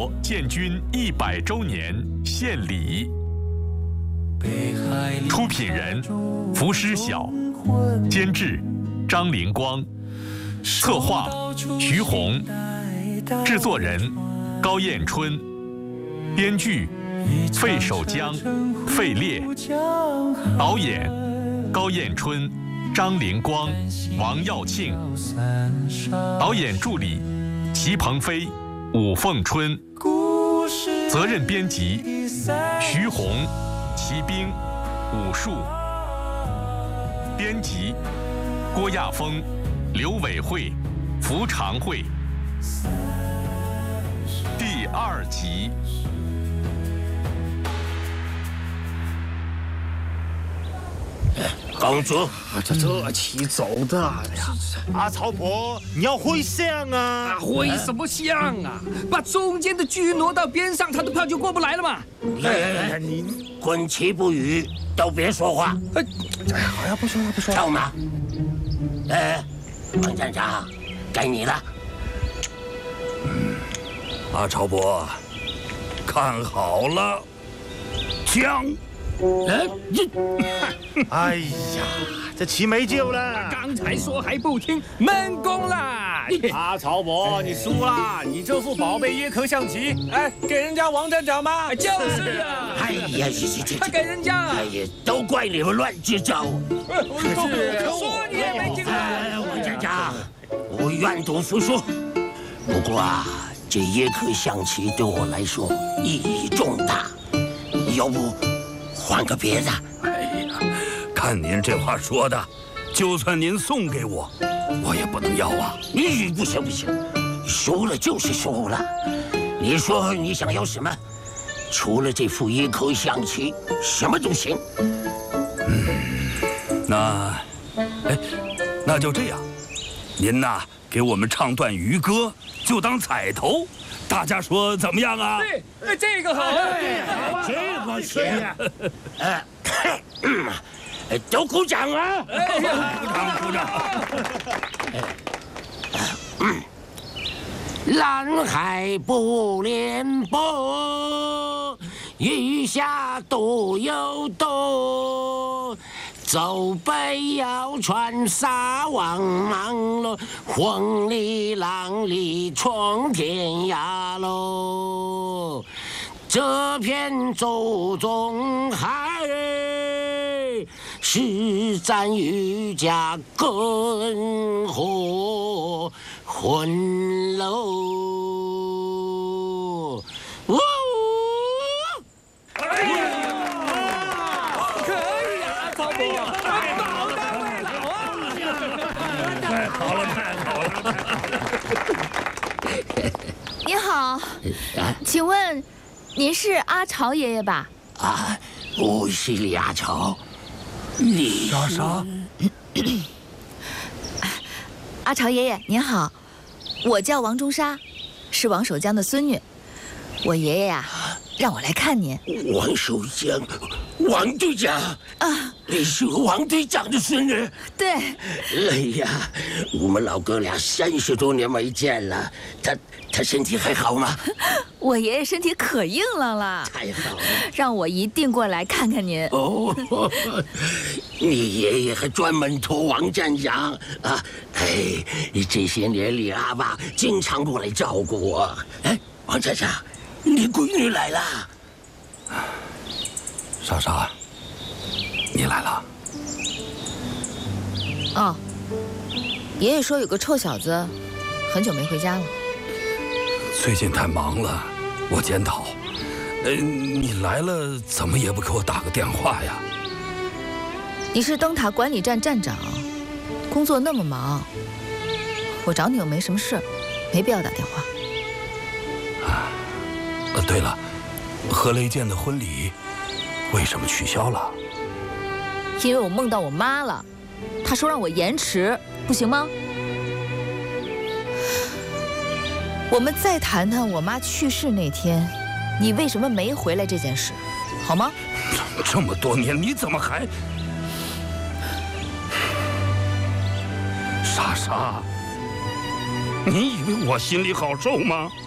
国建军100周年献礼。出品人：浮尸晓，监制：张灵光，策划：徐红，制作人：高彦春，编剧：费守江、费烈，导演：高彦春、张灵光、王耀庆，导演助理：齐鹏飞、武凤春，责任编辑：徐红、齐兵、武术，编辑：郭亚峰、刘伟慧、符长慧。第2集。 公主， 这起走的呀！ 阿曹婆，你要会相啊！ 会什么相啊？把中间的车挪到边上，他的票就过不来了嘛！ 你滚其不语，都别说话。 好呀，不说了，不说了。 臭马，王站长，该你了。 阿曹伯，看好了，枪！ 哎呀，这棋没救了！ 刚才说还不听，闷功啦！ 阿曹伯，你输啦！你这副宝贝椰壳象棋，哎，给人家王站长吗？ 就是啊！ 哎呀， 他给人家！ 哎呀，都怪你们乱支招！ 说你也没听话！王站长，我愿赌服输。不过啊，这椰壳象棋对我来说意义重大，要不换个别的？ 哎呀，看您这话说的，就算您送给我，我也不能要啊！ 你不行，输了就是输了。你说你想要什么？除了这副椰壳象棋，什么都行。 那就这样，您呐给我们唱段渔歌，就当彩头。大家说怎么样啊？ 对，这个好啊， 这个行。都鼓掌啊！ 鼓掌！ 蓝海不连波，鱼虾都有多。走北要穿撒网忙喽，风里浪里闯天涯喽。这片周中海，是咱渔家根火混喽。 你好，请问您是阿朝爷爷吧？ 啊，我是李阿朝。你啥？ 阿朝爷爷您好，我叫王中沙，是王守江的孙女。我爷爷呀，让我来看您。 王守江，王队长啊，你是王队长的孙女？ 对。 哎呀，我们老哥俩30多年没见了，他身体还好吗？ 我爷爷身体可硬朗了， 太好了， 让我一定过来看看您。 哦，你爷爷还专门托王站长啊！哎，这些年李阿爸经常过来照顾我。哎，王站长，你闺女来了。 莎莎，你来了。 哦，爷爷说有个臭小子，很久没回家了。 最近太忙了，我检讨。你来了，怎么也不给我打个电话呀？ 你是灯塔管理站站长，工作那么忙，我找你又没什么事，没必要打电话。 对了，何雷健的婚礼为什么取消了？ 因为我梦到我妈了，她说让我延迟，不行吗？我们再谈谈我妈去世那天，你为什么没回来这件事，好吗？ 这么多年，你怎么还……莎莎，你以为我心里好受吗？